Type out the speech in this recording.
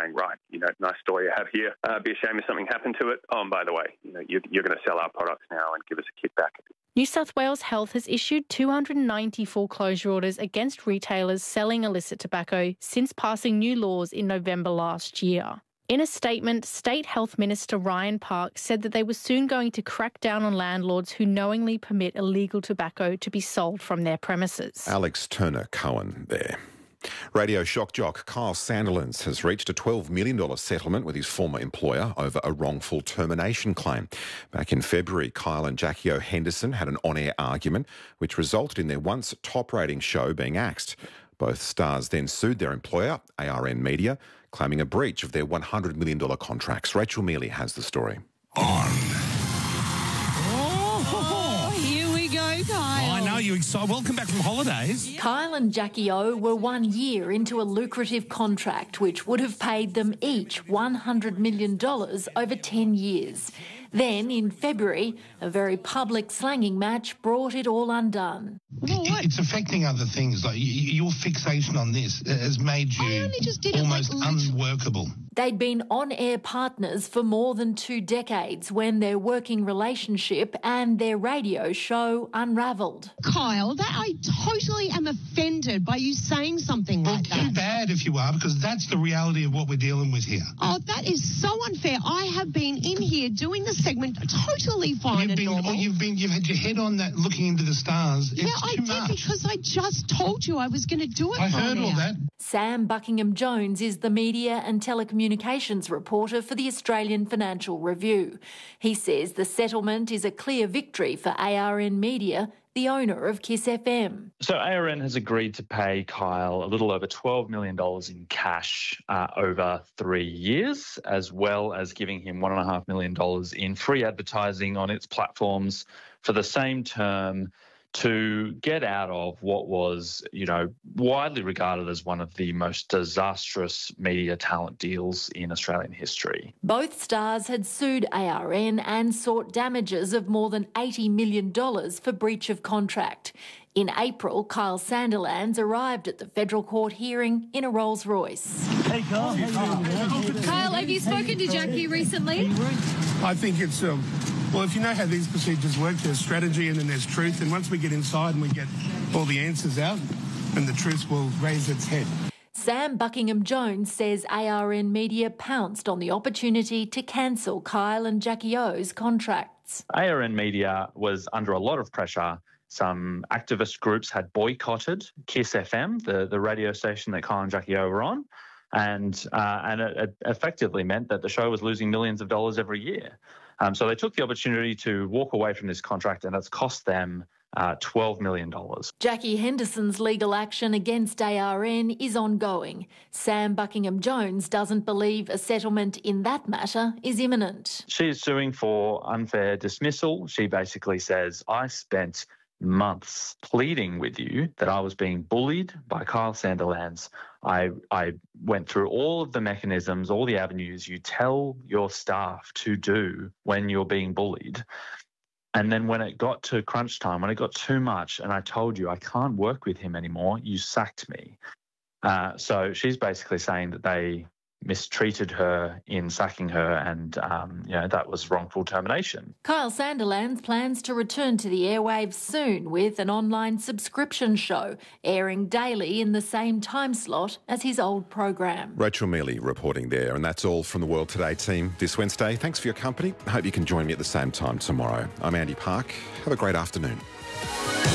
saying, right, nice story you have here. Be a shame if something happened to it. Oh, and by the way, you're going to sell our products now and give us a kickback. New South Wales Health has issued 290 foreclosure orders against retailers selling illicit tobacco since passing new laws in November last year. In a statement, State Health Minister Ryan Park said that they were soon going to crack down on landlords who knowingly permit illegal tobacco to be sold from their premises. Alex Turner-Cohen there. Radio shock jock Kyle Sandilands has reached a $12 million settlement with his former employer over a wrongful termination claim. Back in February, Kyle and Jackie O. Henderson had an on-air argument which resulted in their once top-rating show being axed. Both stars then sued their employer, ARN Media, claiming a breach of their $100 million contracts. Rachel Mealy has the story. Here we go, Kyle. I know, you're excited. Welcome back from holidays. Kyle and Jackie O were 1 year into a lucrative contract which would have paid them each $100 million over 10 years. Then, in February, a very public slanging match brought it all undone. It's affecting other things. Like your fixation on this has made you almost unworkable. They'd been on-air partners for more than 2 decades when their working relationship and their radio show unravelled. Kyle, I totally am offended by you saying something like that. Too bad if you are, because that's the reality of what we're dealing with here. Oh, that is so unfair. I have been in here doing the segment totally fine and normal. You've had your head on that looking into the stars. Yeah, I did because I just told you I was going to do it. I heard all that. Sam Buckingham-Jones is the media and telecommunications reporter for the Australian Financial Review. He says the settlement is a clear victory for ARN Media, the owner of Kiss FM. So ARN has agreed to pay Kyle a little over $12 million in cash over 3 years, as well as giving him $1.5 million in free advertising on its platforms for the same term to get out of what was, widely regarded as one of the most disastrous media talent deals in Australian history. Both stars had sued ARN and sought damages of more than $80 million for breach of contract. In April, Kyle Sandilands arrived at the federal court hearing in a Rolls-Royce. Hey, Kyle. Kyle, have you spoken to Jackie recently? I think it's, well, if you know how these procedures work, there's strategy and then there's truth. And once we get inside and we get all the answers out, then the truth will raise its head. Sam Buckingham-Jones says ARN Media pounced on the opportunity to cancel Kyle and Jackie O's contracts. ARN Media was under a lot of pressure. Some activist groups had boycotted Kiss FM, the radio station that Kyle and Jackie O were on, and it effectively meant that the show was losing millions of dollars every year. So they took the opportunity to walk away from this contract, and it's cost them $12 million. Jackie Henderson's legal action against ARN is ongoing. Sam Buckingham-Jones doesn't believe a settlement in that matter is imminent. She is suing for unfair dismissal. She basically says, I spent months pleading with you that I was being bullied by Kyle Sandilands. I went through all of the mechanisms, all the avenues you tell your staff to do when you're being bullied. And then when it got to crunch time, when it got too much and I told you I can't work with him anymore, you sacked me. So she's basically saying that they mistreated her in sacking her and, that was wrongful termination. Kyle Sandilands plans to return to the airwaves soon with an online subscription show airing daily in the same time slot as his old program. Rachel Mealy reporting there, and that's all from the World Today team this Wednesday. Thanks for your company. I hope you can join me at the same time tomorrow. I'm Andy Park. Have a great afternoon.